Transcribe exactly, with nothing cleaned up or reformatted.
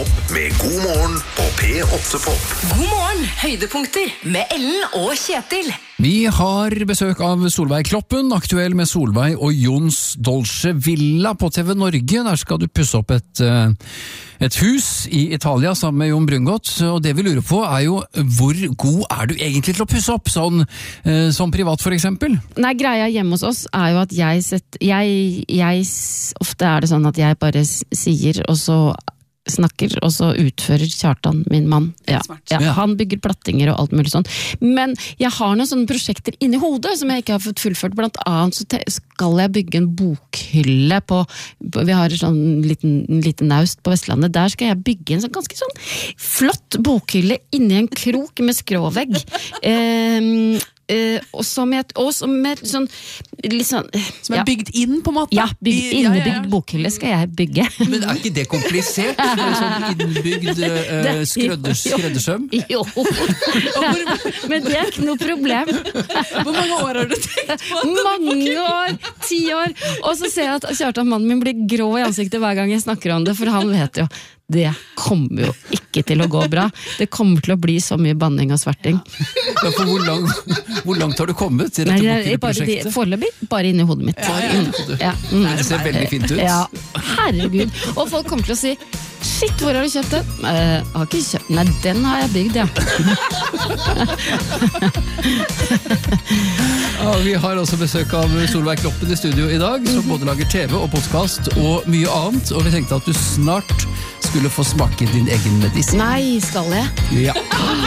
opp med God morgen på P åtte Pop. God morgen, høydepunkter med Ellen og Kjetil. Vi har besøk av Solveig Kloppen, aktuell med Solveig og Jons Dolce Villa på T V Norge. Der skal du pusse opp et, et hus i Italia sammen med Jon Brungot. Og det vi lurer på er jo, hvor god er du egentlig til å pusse opp, sånn som privat for eksempel? Nei, greia hjemme hos oss er jo at jeg, set, jeg, jeg ofte er det sånn at jeg bare sier, og så snakker, og så utfører Kjartan, min mann. Ja, ja, han bygger plattinger og alt mulig sånn. Men jeg har noen sånne prosjekter inni hodet som jeg ikke har fått fullført. Blant annet så skal jeg bygge en bokhylle på, vi har en sånn liten, liten naust på Vestlandet. Der skal jeg bygge en sånn ganske sånn flott bokhylle inni en krok med skråvegg. Eh, Uh, og som et, og som et sånn, litt sånn som er ja. bygd inn på en måte? Ja, bygd, innebygd ja, ja, ja. bokhylle skal jeg bygge. Men er ikke det komplisert? Det er sånn innbygd uh, skredders, skreddersøm? Jo, men det er ikke noe problem. Hvor mange år har du tenkt på? Mange år, ti år. Og så ser jeg at Kjartan, mannen min, blir grå i ansiktet hver gang jeg snakker om det, for han vet jo det kommer jo ikke til å gå bra. Det kommer til å bli så mye banning og sverting. Ja, for hvor, lang, hvor langt har du kommet til dette bokhylle-prosjektet? Foreløpig, bare inni hodet mitt. Ja, ja, ja. Ja. Mm. Det ser veldig fint ut. Ja, herregud. Og folk kommer til å si, shit, hvor har du kjøpt den? Uh, har ikke kjøpt. Nei, den har jeg bygd, ja. Ja, vi har også besøk av Solveig Kloppen i studio i dag, som både lager T V og podcast og mye annet, og vi tenkte at du snart skulle få smake din egen medisin. Nei, skal jeg? Ja.